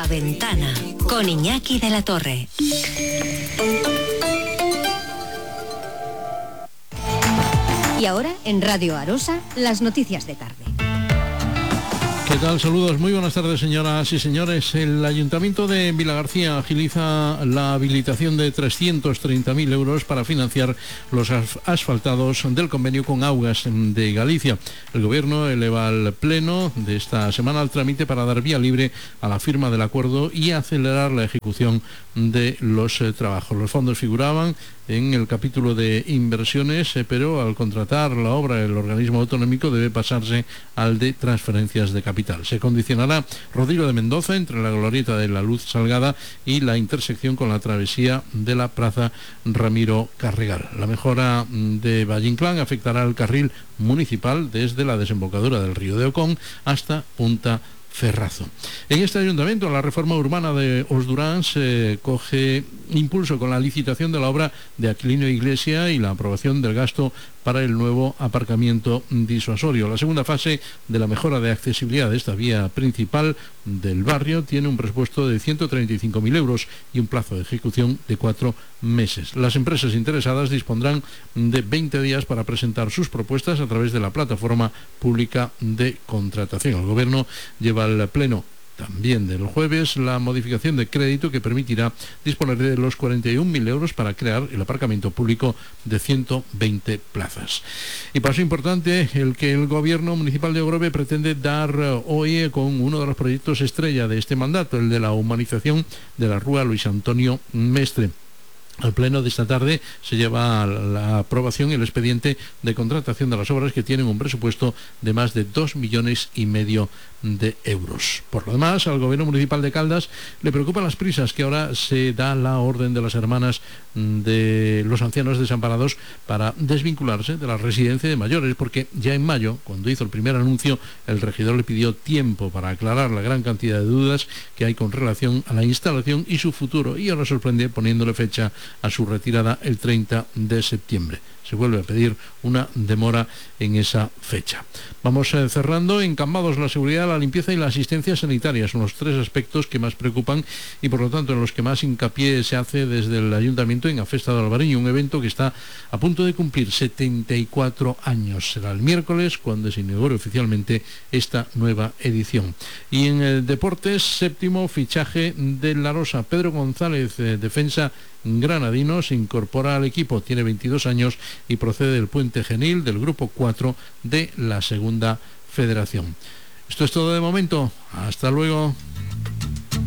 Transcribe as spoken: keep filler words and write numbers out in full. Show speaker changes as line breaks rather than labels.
Ventana, con Iñaki de la Torre. Y ahora, en Radio Arosa, las noticias de tarde.
¿Qué tal? Saludos, muy buenas tardes, señoras y señores. El Ayuntamiento de Vilagarcía agiliza la habilitación de trescientos treinta mil euros para financiar los asfaltados del convenio con Augas de Galicia. El Gobierno eleva al Pleno de esta semana el trámite para dar vía libre a la firma del acuerdo y acelerar la ejecución de los eh, trabajos. Los fondos figuraban en el capítulo de inversiones, eh, pero al contratar la obra el organismo autonómico debe pasarse al de transferencias de capital. Se condicionará Rodrigo de Mendoza entre la glorieta de la Luz Salgada y la intersección con la travesía de la Plaza Ramiro Carregal. La mejora de Valle Inclán afectará al carril municipal desde la desembocadura del río de Ocón hasta Punta Ferrazo. En este ayuntamiento la reforma urbana de Osdurán se coge impulso con la licitación de la obra de Aquilino Iglesia y la aprobación del gasto para el nuevo aparcamiento disuasorio. La segunda fase de la mejora de accesibilidad de esta vía principal del barrio tiene un presupuesto de ciento treinta y cinco mil euros y un plazo de ejecución de cuatro meses. Las empresas interesadas dispondrán de veinte días para presentar sus propuestas a través de la plataforma pública de contratación. El Gobierno lleva al Pleno también del jueves la modificación de crédito que permitirá disponer de los cuarenta y un mil euros para crear el aparcamiento público de ciento veinte plazas. Y paso importante el que el Gobierno municipal de Ogrove pretende dar hoy con uno de los proyectos estrella de este mandato, el de la humanización de la Rúa Luis Antonio Mestre. Al Pleno de esta tarde se lleva a la aprobación el expediente de contratación de las obras que tienen un presupuesto de más de dos millones y medio de euros. Por lo demás, al Gobierno municipal de Caldas le preocupan las prisas que ahora se da la orden de las hermanas de los ancianos desamparados para desvincularse de la residencia de mayores, porque ya en mayo, cuando hizo el primer anuncio, el regidor le pidió tiempo para aclarar la gran cantidad de dudas que hay con relación a la instalación y su futuro, y ahora sorprende poniéndole fecha a su retirada el treinta de septiembre. Se vuelve a pedir una demora en esa fecha. Vamos eh, cerrando. En Cambados, la seguridad, la limpieza y la asistencia sanitaria son los tres aspectos que más preocupan y por lo tanto en los que más hincapié se hace desde el Ayuntamiento en A Festa do Albariño, un evento que está a punto de cumplir setenta y cuatro años. Será el miércoles cuando se inaugure oficialmente esta nueva edición. Y en el deportes, séptimo fichaje de La Rosa. Pedro González, eh, defensa granadino, se incorpora al equipo, tiene veintidós años y procede del Puente Genil del grupo cuatro de la Segunda Federación. Esto es todo de momento. Hasta luego.